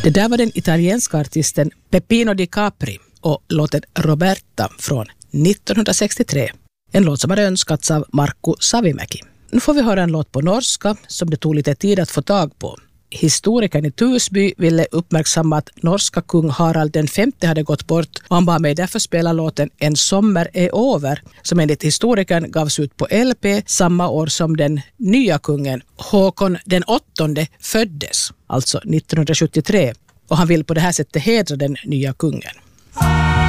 Det där var den italienska artisten Peppino Di Capri och låten Roberta från 1963. En låt som hade önskats av Markku Savimäki. Nu får vi höra en låt på norska som det tog lite tid att få tag på. Historikern i Tusby ville uppmärksamma att norska kung Harald den femte hade gått bort och han bad mig därför spela låten En sommar är över som enligt historikern gavs ut på LP samma år som den nya kungen Håkon den åttonde föddes, alltså 1973. Och han vill på det här sättet hedra den nya kungen.